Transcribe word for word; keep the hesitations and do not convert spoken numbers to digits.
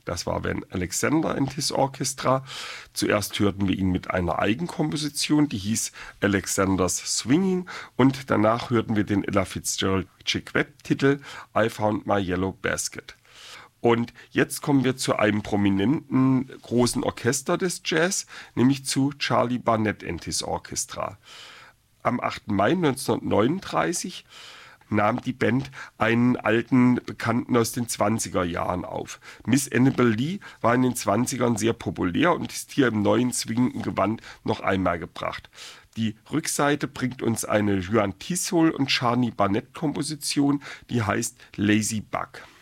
Das war Van Alexander and His Orchestra. Zuerst hörten wir ihn mit einer Eigenkomposition, die hieß Alexander's Swinging, und danach hörten wir den Ella Fitzgerald Chick Webb-Titel I Found My Yellow Basket. Und jetzt kommen wir zu einem prominenten großen Orchester des Jazz, nämlich zu Charlie Barnet and His Orchestra. Am achten Mai neunzehnhundertneununddreißig nahm die Band einen alten Bekannten aus den zwanziger Jahren auf. Miss Annabel Lee war in den zwanzigern sehr populär und ist hier im neuen swingenden Gewand noch einmal gebracht. Die Rückseite bringt uns eine Juan Tisol und Charlie Barnet Komposition, die heißt Lazy Bug.